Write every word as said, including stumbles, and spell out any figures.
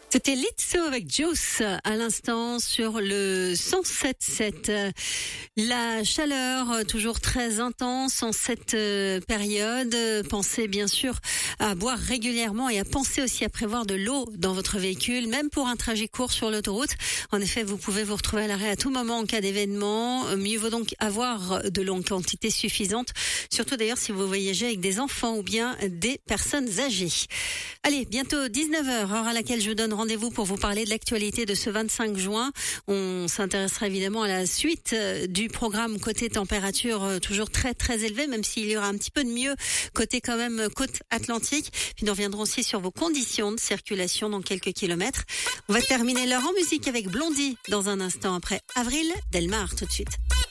C'était Lizzo avec Juice à l'instant sur le cent sept sept. La chaleur toujours très intense en cette période. Pensez bien sûr à boire régulièrement et à penser aussi à prévoir de l'eau dans votre véhicule, même pour un trajet court sur l'autoroute. En effet, vous pouvez vous retrouver à l'arrêt à tout moment en cas d'événement. Mieux vaut donc avoir de l'eau en quantité suffisante, surtout d'ailleurs si vous voyagez avec des enfants ou bien des personnes âgées. Allez, bientôt dix-neuf heures, heure à laquelle je vous donne rendez-vous pour vous parler de l'actualité de ce vingt-cinq juin. On s'intéressera évidemment à la suite du programme côté température toujours très très élevée, même s'il y aura un petit peu de mieux côté quand même côte atlantique. Puis nous reviendrons aussi sur vos conditions de circulation dans quelques kilomètres. On va terminer l'heure en musique avec Blondie dans un instant après Avril Delmar tout de suite.